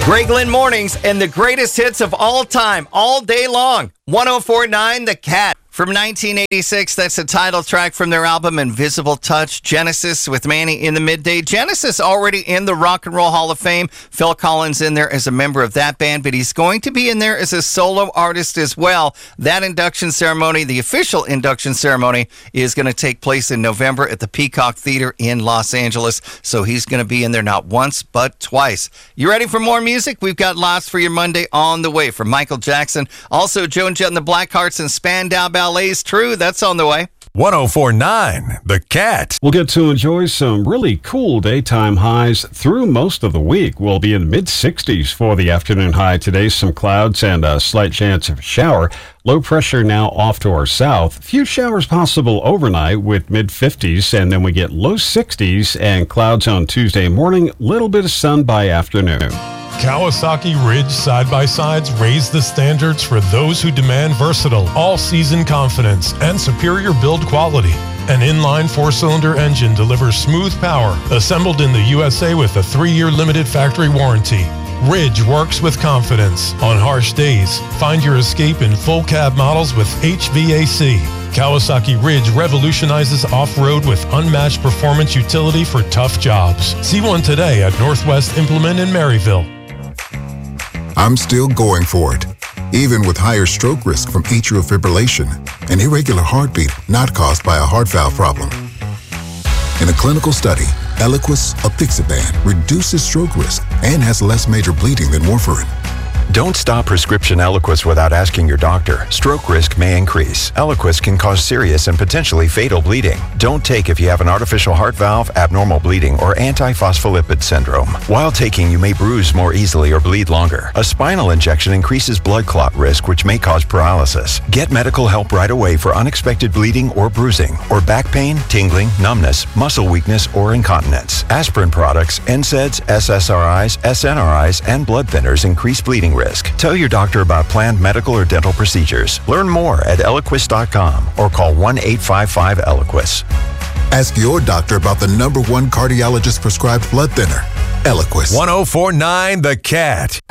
Greg Lynn Mornings and the greatest hits of all time, all day long. 104.9 The Cat. From 1986, that's the title track from their album Invisible Touch. Genesis with Manny in the Midday. Genesis already in the Rock and Roll Hall of Fame. Phil Collins in there as a member of that band, but he's going to be in there as a solo artist as well. That induction ceremony, the official induction ceremony, is going to take place in November at the Peacock Theater in Los Angeles. So he's going to be in there not once, but twice. You ready for more music? We've got lots for your Monday on the way from Michael Jackson. Also, Joan Jett and the Blackhearts and Spandau Ballet's True. That's on the way. 104.9 The Cat. We'll get to enjoy some really cool daytime highs through most of the week. We'll be in the mid-60s for the afternoon high today. Some clouds and a slight chance of a shower. Low pressure now off to our south. Few showers possible overnight with mid-50s, and then we get low 60s and clouds on Tuesday morning. Little bit of sun by afternoon. Kawasaki Ridge side-by-sides raise the standards for those who demand versatile, all-season confidence and superior build quality. An inline four-cylinder engine delivers smooth power, assembled in the USA with a 3-year limited factory warranty. Ridge works with confidence. On harsh days, find your escape in full cab models with HVAC. Kawasaki Ridge revolutionizes off-road with unmatched performance utility for tough jobs. See one today at Northwest Implement in Maryville. I'm still going for it, even with higher stroke risk from atrial fibrillation, an irregular heartbeat not caused by a heart valve problem. In a clinical study, Eliquis apixaban reduces stroke risk and has less major bleeding than warfarin. Don't stop prescription Eliquis without asking your doctor. Stroke risk may increase. Eliquis can cause serious and potentially fatal bleeding. Don't take if you have an artificial heart valve, abnormal bleeding, or antiphospholipid syndrome. While taking, you may bruise more easily or bleed longer. A spinal injection increases blood clot risk, which may cause paralysis. Get medical help right away for unexpected bleeding or bruising, or back pain, tingling, numbness, muscle weakness, or incontinence. Aspirin products, NSAIDs, SSRIs, SNRIs, and blood thinners increase bleeding risk. Tell your doctor about planned medical or dental procedures. Learn more at Eliquis.com or call 1-855-ELIQUIS. Ask your doctor about the #1 cardiologist prescribed blood thinner, Eliquis. 104.9 The Cat.